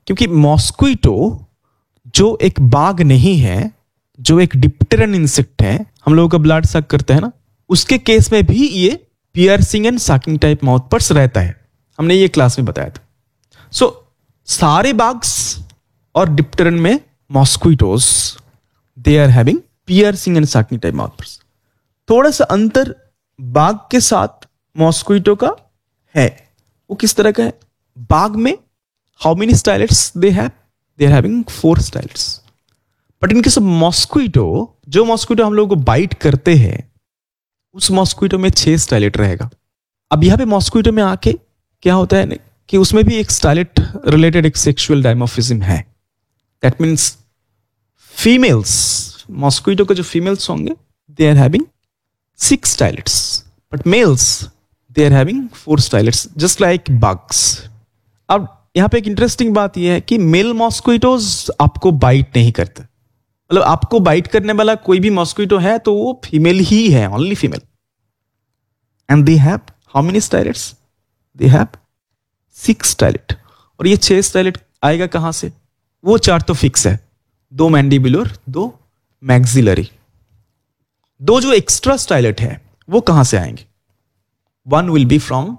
क्योंकि मॉस्क्विटो जो एक बाघ नहीं है, जो एक डिप्टेरन इंसेक्ट है, हम लोगों का ब्लड सक करते हैं ना, उसके केस में भी ये piercing and sucking type mouth purse रहता है। हमने ये क्लास में बताया था। सो सारे बाग्स और डिप्टेरन में मॉस्क्विटोज they are having piercing and sucking type mouth purse. थोड़ा सा अंतर बाघ के साथ मॉस्क्विटो का है। वो किस तरह का है? बाघ में how many स्टाइलेट्स they have? They are having 4 स्टाइलेट्स। But in case of मॉस्क्विटो, जो मॉस्क्विटो हम लोगों को बाइट करते हैं, उस मॉस्क्विटो में 6 स्टाइलेट रहेगा। अब यहां पे मॉस्क्विटो में आके क्या होता है कि उसमें भी एक स्टाइलेट रिलेटेड एक सेक्सुअल डायमॉर्फिज्म है। दैट मीन्स फीमेल्स, मॉस्क्विटो के जो फीमेल्स होंगे, they are having 6 स्टाइलेट्स, but mails they are having 4 स्टाइलेट्स, just like bugs. अब यहां पे एक इंटरेस्टिंग बात यह है कि मेल मॉस्क्विटोज आपको बाइट नहीं करते। मतलब आपको बाइट करने वाला कोई भी मॉस्क्विटो है तो वो फीमेल ही है, only female. And they have how many स्टाइलेट्स? They have 6 stylet. और ये 6 स्टाइलेट आएगा कहां से? वो 4 तो फिक्स है, 2 मैंडिबुलर, 2 मैक्सिलरी। 2 जो एक्स्ट्रा स्टाइलेट है वो कहां से आएंगे? 1 विल बी फ्रॉम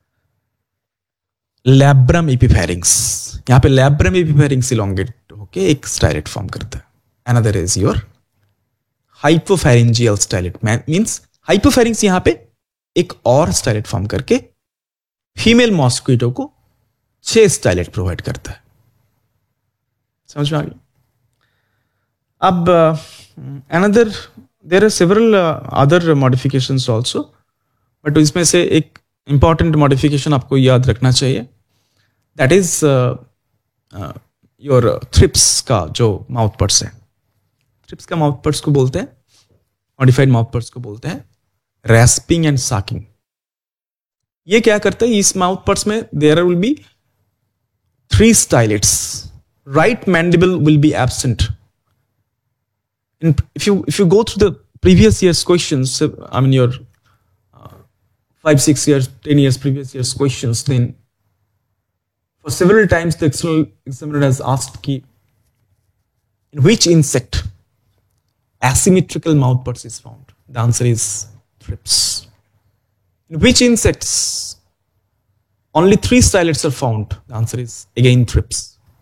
लैब्रम एपिफेरिंग्स। यहां पे लैब्रम एपिफेरिंग्स इलोंगेट होके एक स्टाइलेट फॉर्म करता है। Another is your hypopharyngeal stylet, means hypopharynx यहां पे एक और स्टाइलेट फॉर्म करके फीमेल मॉस्क्विटो को 6 स्टाइलेट प्रोवाइड करता है। समझ में आ गया? अब another there are several other modifications also, but इसमें से एक इंपॉर्टेंट मॉडिफिकेशन आपको याद रखना चाहिए, दैट इज योर थ्रिप्स का जो माउथ पर्स है। थ्रिप्स का माउथ पर्स को बोलते हैं, मॉडिफाइड माउथ पर्स को बोलते हैं रैस्पिंग एंड साकिंग। ये क्या करता है? इस माउथ पर्स में there will be 3 स्टाइलेट्स। Right mandible will be absent. If you go through the previous year's questions, I mean your 5, 6 years, 10 years previous year's questions, then for several times the external examiner has asked ki in which insect asymmetrical mouth purse is found? The answer is thrips. In which insects only 3 stylets are found? The answer is again thrips.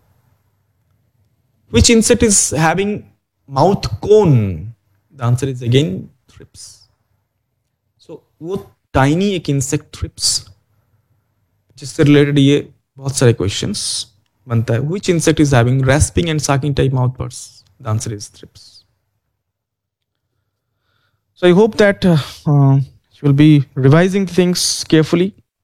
Which insect is having mouth cone? The answer is again thrips. So वो tiny एक insect thrips, जिससे related ये बहुत सारे questions बनता है। Which insect is having rasping and sucking type mouth purse? The answer is thrips. So I hope that you will be revising things carefully.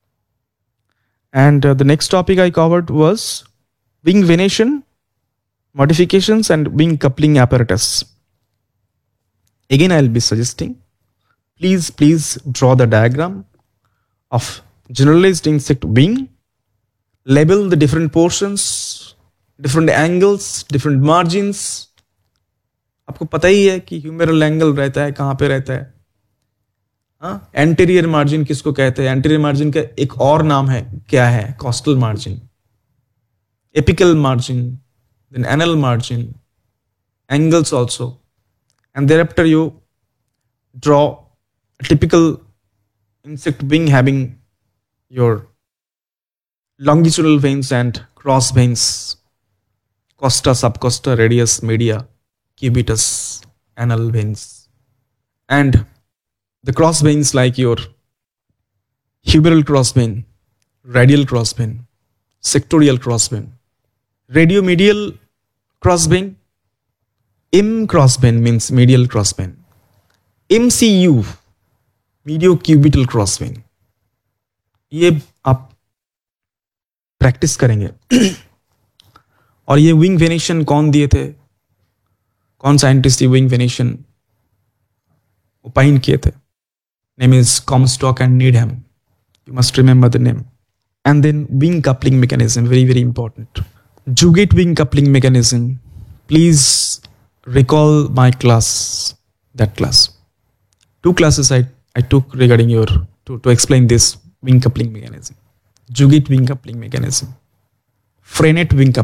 And the next topic I covered was wing venation, modifications, and wing coupling apparatus. Again, I'll be suggesting, please draw the diagram of generalized insect wing, label the different portions, different angles, different margins. आपको पता ही है कि humeral angle रहता है कहां पे रहता है। हाँ, एंटीरियर मार्जिन किसको कहते हैं? एंटीरियर मार्जिन का एक और नाम है, क्या है? Costal margin, apical margin, then anal margin, angles also. And thereafter you draw a typical insect wing having your longitudinal veins and cross veins, costa, subcosta, radius, media, cubitus, anal veins, and the cross veins like your humeral cross vein, radial cross vein, sectorial cross vein, radiomedial cross vein, M cross vein means medial cross vein, MCU mediocubital cross vein। ये आप practice करेंगे। और ये wing venation कौन दिए थे? कौन scientist ये विंग वेनेशन ओपाइन किए थे? Name is कॉमस्टॉक and नीडहैम। You must remember the name. And then wing coupling mechanism, very important. जुगेट wing coupling mechanism, please recall my class, that class. 2 classes I took regarding to explain this wing coupling mechanism. Juget wing coupling mechanism, Freinet wing coupling